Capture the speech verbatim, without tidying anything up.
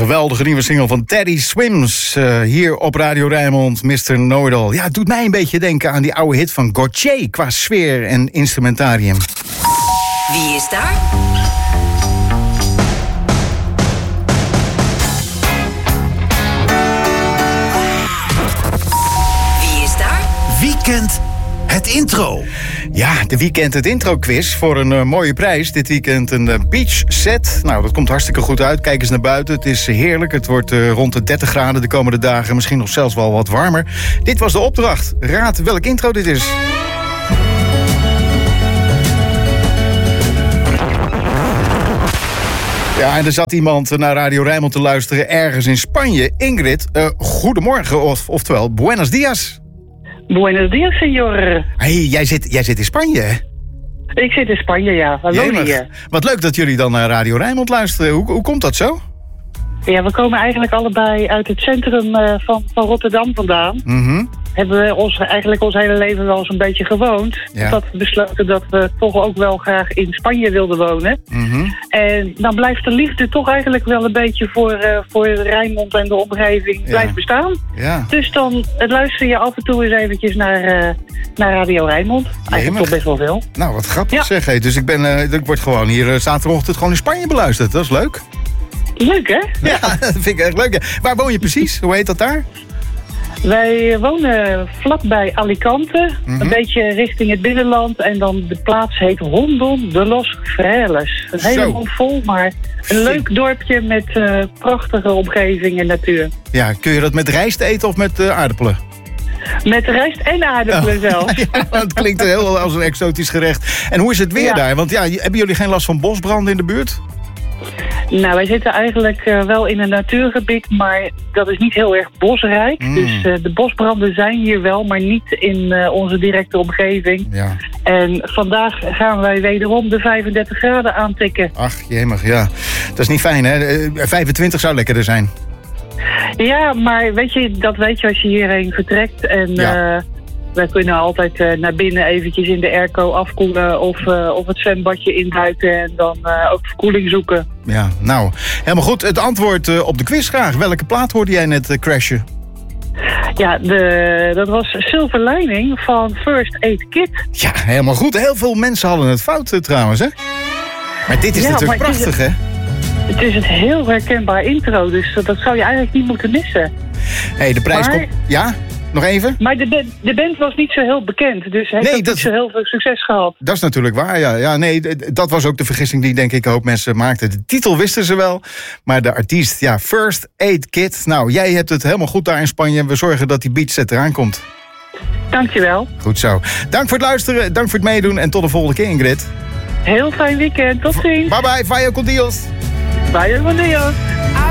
geweldige nieuwe single van Teddy Swims. Uh, hier op Radio Rijnmond, mister Know-it-all. Ja, het doet mij een beetje denken aan die oude hit van Gautier qua sfeer en instrumentarium. Wie is daar? Wie is daar? Wie kent het intro? Ja, de Weekend het intro quiz voor een uh, mooie prijs. Dit weekend een uh, beach set. Nou, dat komt hartstikke goed uit. Kijk eens naar buiten. Het is heerlijk. Het wordt uh, rond de dertig graden de komende dagen. Misschien nog zelfs wel wat warmer. Dit was de opdracht. Raad welk intro dit is. Ja, en er zat iemand naar Radio Rijnmond te luisteren ergens in Spanje. Ingrid, uh, goedemorgen, of, oftewel buenos dias. Buenos dias, senor. Hey, jij zit, jij zit in Spanje, hè? Ik zit in Spanje, ja. We wonen hier. Wat leuk dat jullie dan naar Radio Rijnmond luisteren. Hoe, hoe komt dat zo? Ja, we komen eigenlijk allebei uit het centrum uh, van, van Rotterdam vandaan. Mm-hmm. Hebben we ons, eigenlijk ons hele leven wel eens een beetje gewoond. Ja. Dat we besloten dat we toch ook wel graag in Spanje wilden wonen. Mm-hmm. En dan blijft de liefde toch eigenlijk wel een beetje voor, uh, voor Rijnmond en de omgeving Ja. blijft bestaan. Ja. Dus dan luister je af en toe eens eventjes naar, uh, naar Radio Rijnmond. Eigenlijk Jemig. toch best wel veel. Nou, wat grappig Ja. zeg. Hey. Dus ik, ben, uh, ik word gewoon hier uh, zaterdagochtend gewoon in Spanje beluisterd. Dat is leuk. Leuk, hè? Ja, dat vind ik echt leuk. Waar woon je precies? Hoe heet dat daar? Wij wonen vlakbij Alicante, Mm-hmm. een beetje richting het binnenland. En dan de plaats heet Rondon de los Frailes. Een hele Zo. mond vol, maar een leuk dorpje met uh, prachtige omgeving en natuur. Ja, kun je dat met rijst eten of met uh, aardappelen? Met rijst en aardappelen zelfs. Ja, dat klinkt heel als een exotisch gerecht. En hoe is het weer Ja. daar? Want ja, hebben jullie geen last van bosbranden in de buurt? Nou, wij zitten eigenlijk uh, wel in een natuurgebied, maar dat is niet heel erg bosrijk. Mm. Dus uh, de bosbranden zijn hier wel, maar niet in uh, onze directe omgeving. Ja. En vandaag gaan wij wederom de vijfendertig graden aantikken. Ach, jemig, ja. Dat is niet fijn, hè? Uh, vijfentwintig zou lekkerder zijn. Ja, maar weet je, dat weet je als je hierheen vertrekt. En Ja. uh, wij kunnen altijd uh, naar binnen eventjes in de airco afkoelen of, uh, of het zwembadje induiken en dan uh, ook verkoeling zoeken. Ja, nou, helemaal goed. Het antwoord uh, op de quiz graag. Welke plaat hoorde jij net uh, crashen? Ja, de, dat was Silver Lining van First Aid Kit. Ja, helemaal goed. Heel veel mensen hadden het fout uh, trouwens, hè? Maar dit is Ja, natuurlijk maar het is- prachtig, hè? Het is een heel herkenbaar intro, dus dat, dat zou je eigenlijk niet moeten missen. Hey, de prijs Maar- komt... Ja? Nog even? Maar de, band- de band was niet zo heel bekend, dus heeft Nee, ook dat- niet zo heel veel succes gehad. Dat is natuurlijk waar, ja. ja nee, d- dat was ook de vergissing die denk ik een hoop mensen maakten. De titel wisten ze wel, maar de artiest, ja, First Aid Kit. Nou, jij hebt het helemaal goed daar in Spanje. We zorgen dat die beachset eraan komt. Dankjewel. Goed zo. Dank voor het luisteren, dank voor het meedoen en tot de volgende keer, Ingrid. Heel fijn weekend. Tot ziens. Bye bye, vaya con Dios. Bye, Dios.